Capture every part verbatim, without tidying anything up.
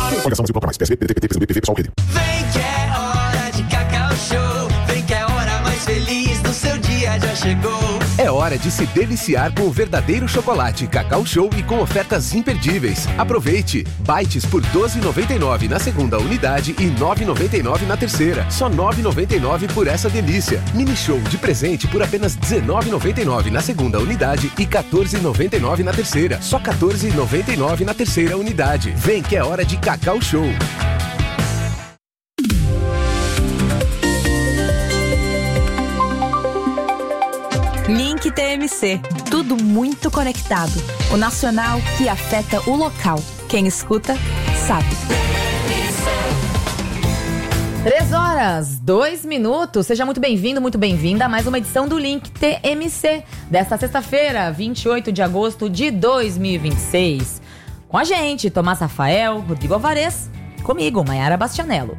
Coligação Brasil Bloco Mais, P S B, P D T, P T, P S B, P V, P S O L, Rede. Vem que é hora de Cacau Show. Vem que é a hora mais feliz do seu dia já chegou. É hora de se deliciar com o verdadeiro chocolate Cacau Show e com ofertas imperdíveis. Aproveite! Bites por doze reais e noventa e nove centavos na segunda unidade e nove reais e noventa e nove centavos na terceira. Só nove reais e noventa e nove centavos por essa delícia. Mini Show de presente por apenas dezenove reais e noventa e nove centavos na segunda unidade e quatorze reais e noventa e nove centavos na terceira. Só quatorze reais e noventa e nove centavos na terceira unidade. Vem que é hora de Cacau Show. Link T M C, tudo muito conectado. O nacional que afeta o local. Quem escuta, sabe. Três horas, dois minutos. Seja muito bem-vindo, muito bem-vinda a mais uma edição do Link T M C desta sexta-feira, vinte e oito de agosto de dois mil e vinte e seis. Com a gente, Tomás Rafael, Rodrigo Alvarez, comigo, Maiara Bastianello.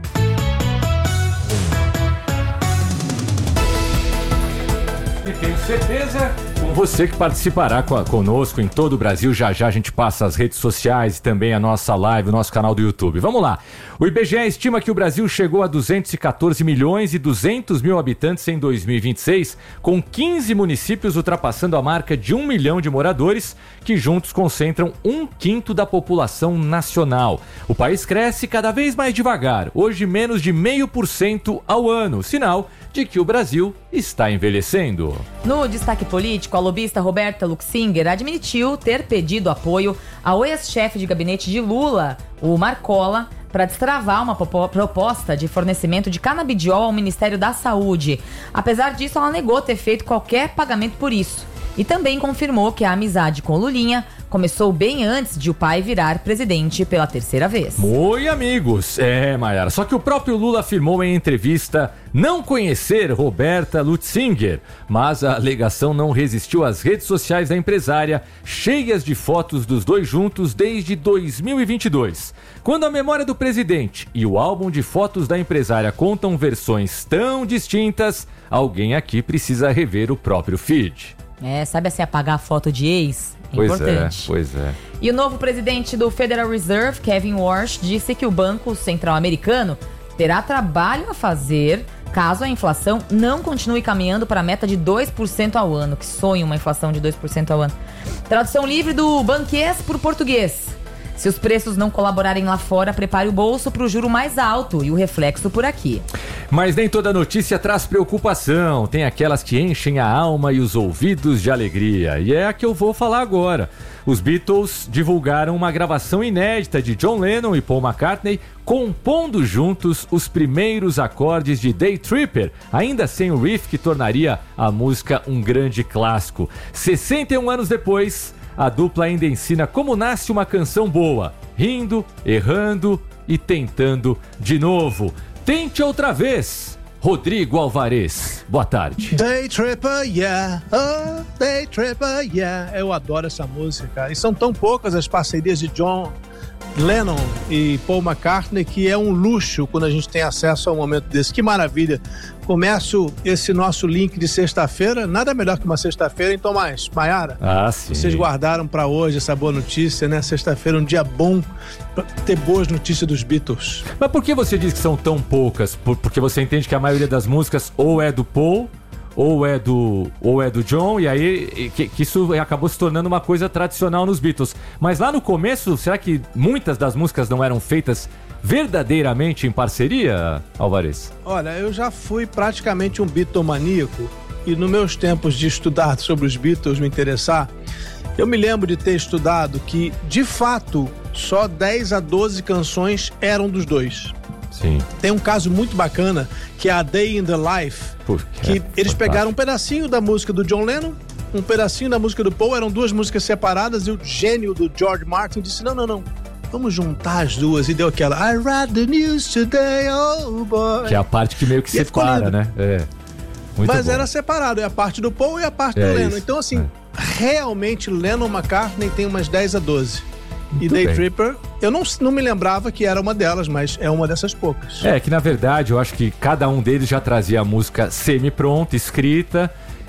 E tenho certeza, com você que participará conosco em todo o Brasil. Já já a gente passa as redes sociais e também a nossa live, o nosso canal do YouTube. Vamos lá. O I B G E estima que o Brasil chegou a duzentos e quatorze milhões e duzentos mil habitantes em dois mil e vinte e seis, com quinze municípios ultrapassando a marca de um milhão de moradores, que juntos concentram um quinto da população nacional. O país cresce cada vez mais devagar, hoje menos de meio por cento ao ano, sinal de que o Brasil está envelhecendo. No destaque político, a lobista Roberta Luxinger admitiu ter pedido apoio ao ex-chefe de gabinete de Lula, o Marcola, para destravar uma proposta de fornecimento de canabidiol ao Ministério da Saúde. Apesar disso, ela negou ter feito qualquer pagamento por isso. E também confirmou que a amizade com Lulinha começou bem antes de o pai virar presidente pela terceira vez. Oi, amigos. É, Maiara, só que o próprio Lula afirmou em entrevista não conhecer Roberta Luxinger, mas a alegação não resistiu às redes sociais da empresária, cheias de fotos dos dois juntos desde dois mil e vinte e dois. Quando a memória do presidente e o álbum de fotos da empresária contam versões tão distintas, alguém aqui precisa rever o próprio feed. É, sabe assim, apagar a foto de ex? É pois importante. É, pois é. E o novo presidente do Federal Reserve, Kevin Warsh, disse que o Banco Central Americano terá trabalho a fazer caso a inflação não continue caminhando para a meta de dois por cento ao ano. Que sonho uma inflação de dois por cento ao ano. Tradução livre do banquês por português. Se os preços não colaborarem lá fora, prepare o bolso para o juro mais alto e o reflexo por aqui. Mas nem toda notícia traz preocupação. Tem aquelas que enchem a alma e os ouvidos de alegria. E é a que eu vou falar agora. Os Beatles divulgaram uma gravação inédita de John Lennon e Paul McCartney compondo juntos os primeiros acordes de Day Tripper, ainda sem o riff que tornaria a música um grande clássico. sessenta e um anos depois, a dupla ainda ensina como nasce uma canção boa, rindo, errando e tentando de novo. Tente outra vez, Rodrigo Alvarez. Boa tarde. Day Tripper, yeah, oh, Day Tripper, yeah. Eu adoro essa música, cara. E são tão poucas as parcerias de John Lennon e Paul McCartney que é um luxo quando a gente tem acesso a um momento desse. Que maravilha. Começo esse nosso link de sexta-feira, nada melhor que uma sexta-feira, hein, Tomás? Maiara? Ah, sim. Vocês guardaram pra hoje essa boa notícia, né? Sexta-feira, um dia bom pra ter boas notícias dos Beatles. Mas por que você diz que são tão poucas? Por, porque você entende que a maioria das músicas ou é do Paul ou é do, ou é do John, e aí que, que isso acabou se tornando uma coisa tradicional nos Beatles. Mas lá no começo, será que muitas das músicas não eram feitas verdadeiramente em parceria, Alvarez? Olha, eu já fui praticamente um bitomaníaco e nos meus tempos de estudar sobre os Beatles, me interessar, eu me lembro de ter estudado que, de fato, só dez a doze canções eram dos dois. Sim. Tem um caso muito bacana, que é a Day in the Life, Por que é, eles pegaram um pedacinho da música do John Lennon, um pedacinho da música do Paul, eram duas músicas separadas, e o gênio do George Martin disse, não, não, não, vamos juntar as duas, e deu aquela I read the news today, oh boy. Que é a parte que meio que e separa, né? É. Muito Mas bom. Era separado, é a parte do Paul e a parte É do Lennon. isso, Então, assim, é. realmente Lennon McCartney tem umas dez a doze. Muito e Day bem. Tripper, eu não, não me lembrava que era uma delas, mas é uma dessas poucas. É, que na verdade eu acho que cada um deles já trazia a música semi-pronta, escrita,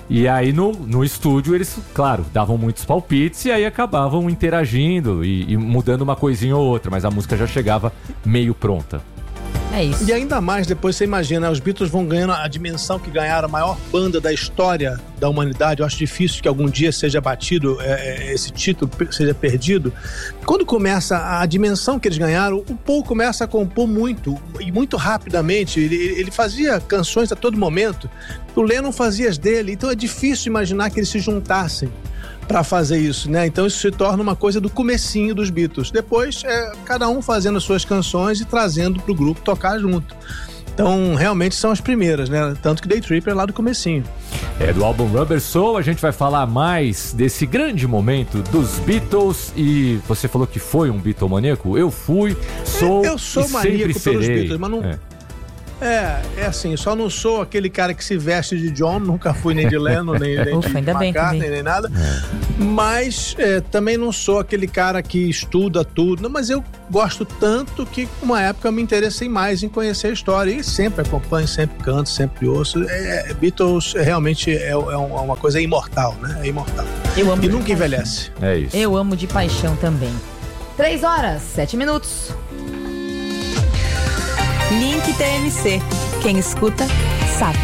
E aí no, no estúdio eles, claro, davam muitos palpites e aí acabavam interagindo e, e mudando uma coisinha ou outra, mas a música já chegava meio pronta. É isso. E ainda mais, depois você imagina, os Beatles vão ganhando a dimensão que ganharam, a maior banda da história da humanidade. Eu acho difícil que algum dia seja batido, é, esse título seja perdido. Quando começa a dimensão que eles ganharam, o Paul começa a compor muito, e muito rapidamente. Ele, ele fazia canções a todo momento, o Lennon fazia as dele, então é difícil imaginar que eles se juntassem para fazer isso, né? Então isso se torna uma coisa do comecinho dos Beatles. Depois, é cada um fazendo as suas canções e trazendo pro grupo tocar junto. Então, realmente são as primeiras, né? Tanto que Day Tripper é lá do comecinho. É, do álbum Rubber Soul, a gente vai falar mais desse grande momento dos Beatles. E você falou que foi um Beatlemaníaco? Eu fui, sou Eu sou e maníaco sempre pelos serei. Beatles, mas não... É. É, é assim, só não sou aquele cara que se veste de John, nunca fui nem de Lennon, nem, nem Ufa, de ainda bem McCartney, também. nem nada. Mas é, também não sou aquele cara que estuda tudo. Não, mas eu gosto tanto que, uma época, eu me interessei mais em conhecer a história. E sempre acompanho, sempre canto, sempre ouço. É, Beatles é, realmente é, é uma coisa imortal, né? É imortal. Eu amo E de nunca paixão. envelhece. É isso. Eu amo de paixão também. Três horas, sete minutos. Link T M C. Quem escuta, sabe.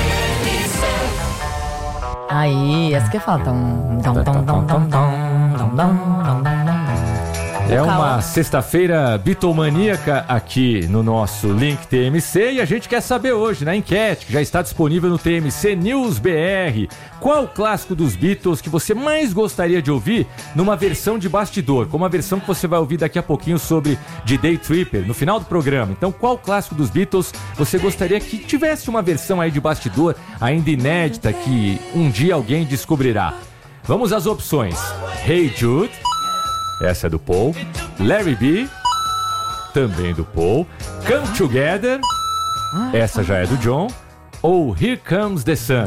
Aí, essa que fala. Tom, tom, tom, tom, tom, tom, tom, tom, tom, tom. É Vocal. uma sexta-feira bitomaníaca aqui no nosso Link T M C e a gente quer saber hoje, na enquete, que já está disponível no T M C News B R, qual o clássico dos Beatles que você mais gostaria de ouvir numa versão de bastidor, como a versão que você vai ouvir daqui a pouquinho sobre de Day Tripper, no final do programa. Então, qual clássico dos Beatles você gostaria que tivesse uma versão aí de bastidor, ainda inédita, que um dia alguém descobrirá? Vamos às opções. Hey Jude, essa é do Paul. Larry B, também do Paul. Come Together, essa já é do John. Ou Here Comes the Sun,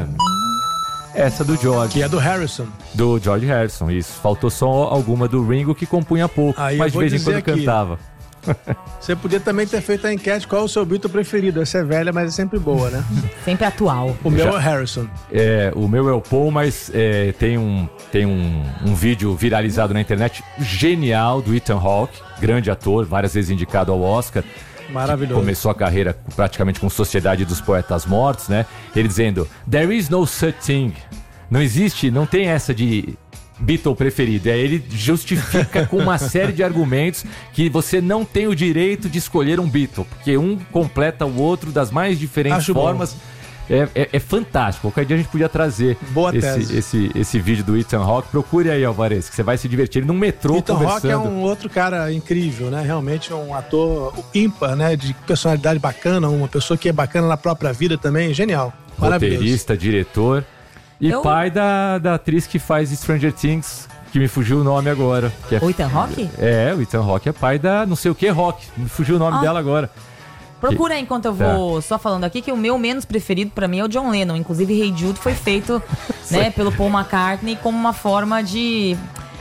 essa do George. Que é do Harrison. Do George Harrison, isso. Faltou só alguma do Ringo que compunha pouco, Aí eu mas de vou vez em dizer quando aqui. cantava. Você podia também ter feito a enquete qual é o seu Beatle preferido. Essa é velha, mas é sempre boa, né? Sempre atual. O meu Já- é Harrison. É, o meu é o Paul, mas é, tem, um, tem um, um vídeo viralizado na internet genial do Ethan Hawke, grande ator, várias vezes indicado ao Oscar. Maravilhoso. Começou a carreira praticamente com Sociedade dos Poetas Mortos, né? Ele dizendo, there is no such thing. Não existe, não tem essa de Beatle preferido. Aí ele justifica com uma série de argumentos que você não tem o direito de escolher um Beatle, porque um completa o outro das mais diferentes Acho bom. formas. É, é, é fantástico. Qualquer dia a gente podia trazer Boa esse, tese. esse, esse vídeo do Ethan Hawke. Procure aí, Alvarez, que você vai se divertir num metrô Ethan conversando. Hawke é um outro cara incrível, né? Realmente um ator ímpar, né? De personalidade bacana, uma pessoa que é bacana na própria vida também. Genial. Maravilhoso. Roteirista, diretor e Eu- pai da, da atriz que faz Stranger Things, que me fugiu o nome agora. Que é, O Ethan Hawke? é, o Ethan Hawke é pai da não sei o que Rock. Me fugiu o nome Ah. dela agora. Procura aí enquanto eu Tá. vou só falando aqui que o meu menos preferido pra mim é o John Lennon. Inclusive, Hey Jude foi feito né, pelo Paul McCartney como uma forma de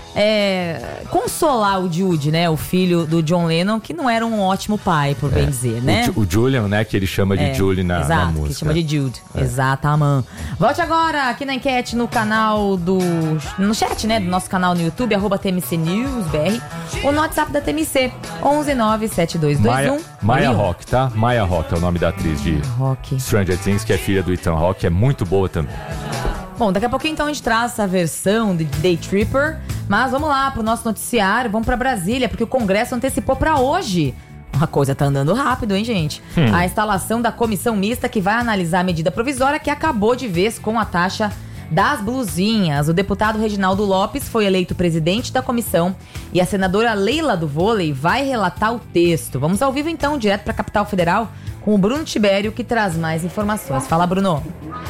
é, consolar o Jude, né? O filho do John Lennon, que não era um ótimo pai, por bem dizer, né? O, Ju- o Julian, né, que ele chama de É, Julie na, exato, na música. que chama de Jude. Exatamente. Volte agora aqui na enquete no canal do... No chat, né? Do nosso canal no YouTube, arroba T M C News B R. Ou no WhatsApp da T M C, onze nove sete dois dois Maya, um. Maya Hawke, tá? Maya Hawke é o nome da atriz de Rock. Stranger Things, que é filha do Ethan Hawke, é muito boa também. Bom, daqui a pouquinho então a gente traz essa versão de Day Tripper. Mas vamos lá pro nosso noticiário, vamos pra Brasília, porque o Congresso antecipou pra hoje. A coisa tá andando rápido, hein, gente? Hum. A instalação da comissão mista que vai analisar a medida provisória que acabou de vez com a taxa das blusinhas. O deputado Reginaldo Lopes foi eleito presidente da comissão e a senadora Leila do Vôlei vai relatar o texto. Vamos ao vivo então, direto pra capital federal, com o Bruno Tibério, que traz mais informações. Fala, Bruno.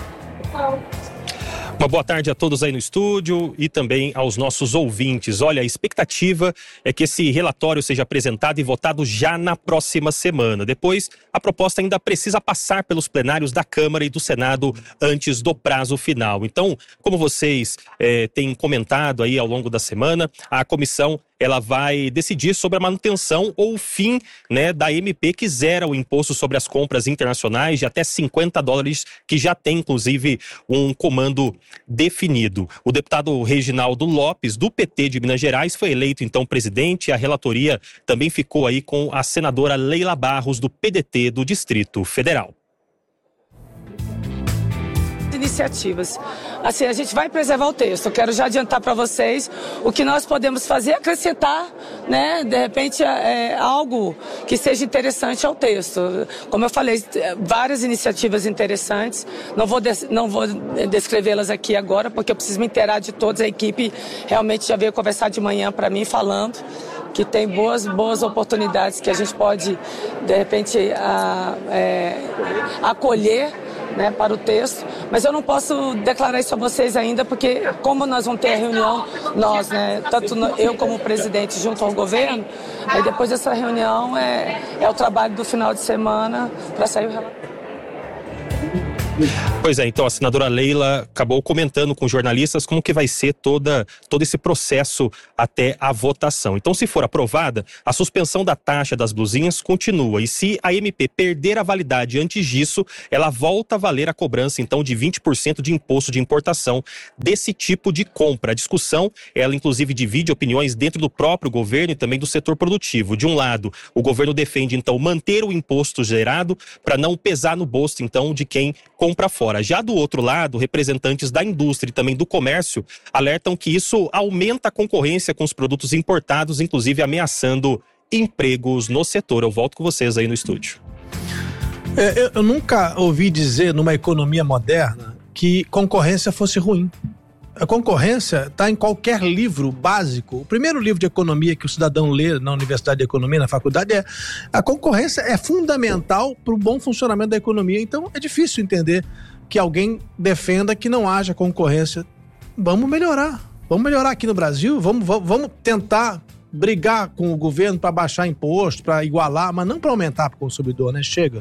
Uma boa tarde a todos aí no estúdio e também aos nossos ouvintes. Olha, a expectativa é que esse relatório seja apresentado e votado já na próxima semana. Depois, a proposta ainda precisa passar pelos plenários da Câmara e do Senado antes do prazo final. Então, como vocês eh, têm comentado aí ao longo da semana, a comissão ela vai decidir sobre a manutenção ou o fim, né, da M P que zera o imposto sobre as compras internacionais de até cinquenta dólares, que já tem, inclusive, um comando definido. O deputado Reginaldo Lopes, do P T de Minas Gerais, foi eleito, então, presidente. A relatoria também ficou aí com a senadora Leila Barros, do P D T do Distrito Federal. Iniciativas. Assim, a gente vai preservar o texto. Eu quero já adiantar para vocês o que nós podemos fazer, acrescentar, né, de repente, é, algo que seja interessante ao texto. Como eu falei, várias iniciativas interessantes. Não vou, des- não vou descrevê-las aqui agora, porque eu preciso me inteirar de todas. A equipe realmente já veio conversar de manhã para mim, falando que tem boas, boas oportunidades que a gente pode, de repente, a, é, acolher, né, para o texto, mas eu não posso declarar isso a vocês ainda, porque como nós vamos ter a reunião, nós, né, tanto eu como presidente junto ao governo, aí depois dessa reunião é, é o trabalho do final de semana para sair o relatório. Pois é, então a senadora Leila acabou comentando com jornalistas como que vai ser toda, todo esse processo até a votação. Então, se for aprovada, a suspensão da taxa das blusinhas continua. E se a M P perder a validade antes disso, ela volta a valer a cobrança, então, de vinte por cento de imposto de importação desse tipo de compra. A discussão, ela inclusive divide opiniões dentro do próprio governo e também do setor produtivo. De um lado, o governo defende, então, manter o imposto gerado para não pesar no bolso, então, de quem compra fora. Já do outro lado, representantes da indústria e também do comércio alertam que isso aumenta a concorrência com os produtos importados, inclusive ameaçando empregos no setor. Eu volto com vocês aí no estúdio. É, eu, eu nunca ouvi dizer numa economia moderna que concorrência fosse ruim. A concorrência está em qualquer livro básico. O primeiro livro de economia que o cidadão lê na Universidade de Economia, na faculdade, é a concorrência é fundamental para o bom funcionamento da economia. Então é difícil entender que alguém defenda que não haja concorrência. Vamos melhorar. Vamos melhorar aqui no Brasil. Vamos, vamos, vamos tentar brigar com o governo para baixar imposto, para igualar, mas não para aumentar para o consumidor, né? Chega.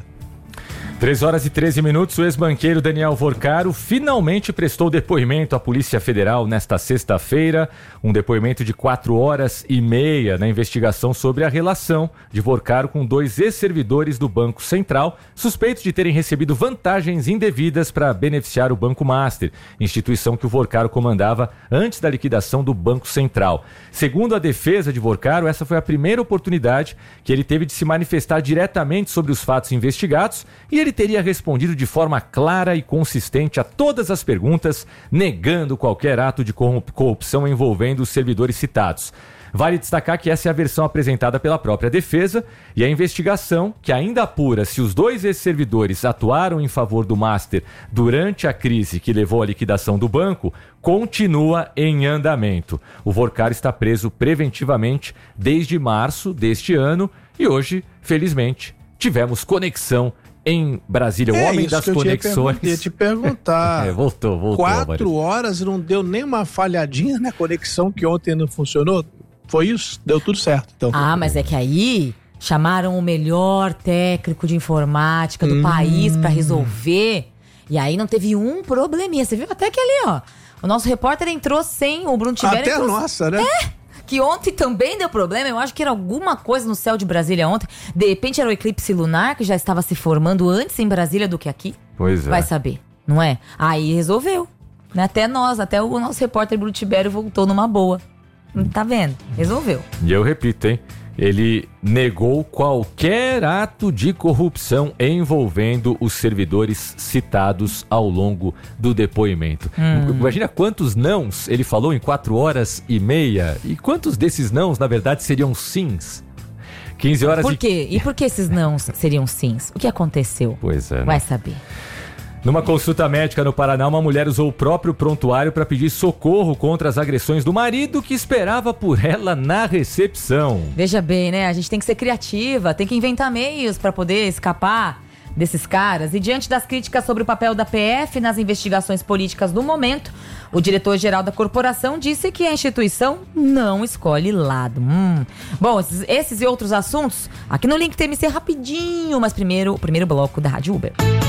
três horas e treze minutos, o ex-banqueiro Daniel Vorcaro finalmente prestou depoimento à Polícia Federal nesta sexta-feira. Um depoimento de quatro horas e meia na investigação sobre a relação de Vorcaro com dois ex-servidores do Banco Central, suspeitos de terem recebido vantagens indevidas para beneficiar o Banco Master, instituição que o Vorcaro comandava antes da liquidação do Banco Central. Segundo a defesa de Vorcaro, essa foi a primeira oportunidade que ele teve de se manifestar diretamente sobre os fatos investigados, e ele Ele teria respondido de forma clara e consistente a todas as perguntas, negando qualquer ato de corrupção envolvendo os servidores citados. Vale destacar que essa é a versão apresentada pela própria defesa, e a investigação, que ainda apura se os dois ex-servidores atuaram em favor do Master durante a crise que levou à liquidação do banco, continua em andamento. O Vorcaro está preso preventivamente desde março deste ano e hoje, felizmente, tivemos conexão em Brasília, o é homem das que eu conexões. Eu ia te perguntar. é, voltou, voltou. Quatro horas e não deu nem uma falhadinha na conexão que ontem não funcionou? Foi isso? Deu tudo certo, então. Ah, mas é que aí chamaram o melhor técnico de informática do hum. país pra resolver. E aí não teve um probleminha. Você viu até que ali, ó. O nosso repórter entrou sem o Bruno Tibério. Até entrou... a nossa, né? É! Que ontem também deu problema. Eu acho que era alguma coisa no céu de Brasília ontem. De repente era o eclipse lunar que já estava se formando antes em Brasília do que aqui. Pois é. Vai saber, não é? Aí resolveu. Até nós, até o nosso repórter Bruno Tibério voltou numa boa. Tá vendo? Resolveu. E eu repito, hein? Ele negou qualquer ato de corrupção envolvendo os servidores citados ao longo do depoimento. Hum. Imagina quantos nãos ele falou em quatro horas e meia. E quantos desses nãos, na verdade, seriam sims? quinze horas Por e... quê? E por que esses nãos seriam sims? O que aconteceu? Pois é. Né? Vai saber. Numa consulta médica no Paraná, uma mulher usou o próprio prontuário para pedir socorro contra as agressões do marido que esperava por ela na recepção. Veja bem, né? A gente tem que ser criativa, tem que inventar meios para poder escapar desses caras. E diante das críticas sobre o papel da P F nas investigações políticas do momento, o diretor-geral da corporação disse que a instituição não escolhe lado. Hum. Bom, esses, esses e outros assuntos aqui no Link T M C rapidinho, mas primeiro o primeiro bloco da Rádio Uber.